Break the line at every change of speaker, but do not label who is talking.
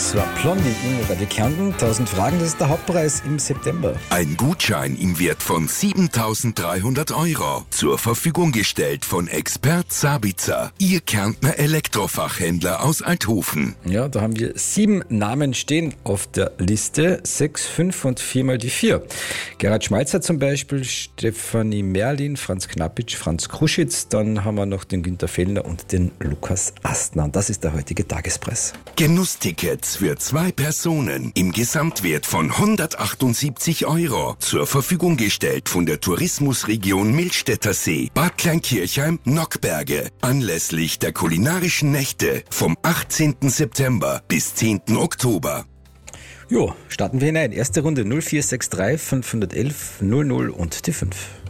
Das war Blondie in Radio Kärnten. 1000 Fragen, das ist der Hauptpreis im September.
Ein Gutschein im Wert von 7.300 € zur Verfügung gestellt von Expert Sabitzer, Ihr Kärntner Elektrofachhändler aus Althofen.
Ja, da haben wir 7 Namen stehen auf der Liste. 6, 5 und 4 mal die 4. Gerhard Schmalzer zum Beispiel, Stefanie Merlin, Franz Knappitsch, Franz Kruschitz. Dann haben wir noch den Günter Fellner und den Lukas Astner. Und das ist der heutige Tagespreis.
Genusstickets für 2 Personen im Gesamtwert von 178 € zur Verfügung gestellt von der Tourismusregion Millstätter See, Bad Kleinkirchheim, Nockberge, anlässlich der kulinarischen Nächte vom 18. September bis 10. Oktober.
Jo, starten wir hinein. Erste Runde 0463 511 00 und die 5.